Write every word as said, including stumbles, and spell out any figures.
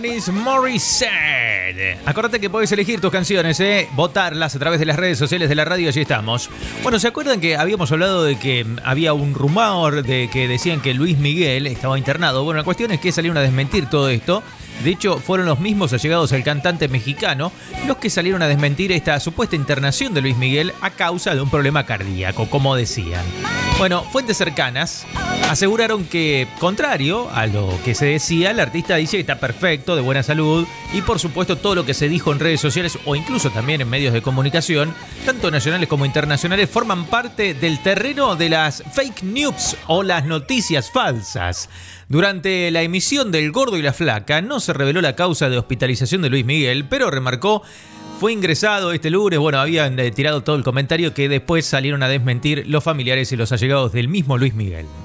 Alanis Morissette. Acordate que podés elegir tus canciones, ¿eh? Votarlas a través de las redes sociales de la radio, allí estamos. Bueno, ¿se acuerdan que habíamos hablado de que había un rumor de que decían que Luis Miguel estaba internado? Bueno, la cuestión es que salieron a desmentir todo esto. De hecho, fueron los mismos allegados al cantante mexicano los que salieron a desmentir esta supuesta internación de Luis Miguel a causa de un problema cardíaco, como decían. Bueno, fuentes cercanas aseguraron que, contrario a lo que se decía, el artista dice que está perfecto, de buena salud, y por supuesto todo lo que se dijo en redes sociales o incluso también en medios de comunicación, tanto nacionales como internacionales, forman parte del terreno de las fake news o las noticias falsas. Durante la emisión del Gordo y la Flaca no se reveló la causa de hospitalización de Luis Miguel, pero remarcó: fue ingresado este lunes. Bueno, habían eh, tirado todo el comentario que después salieron a desmentir los familiares y los allegados del mismo Luis Miguel.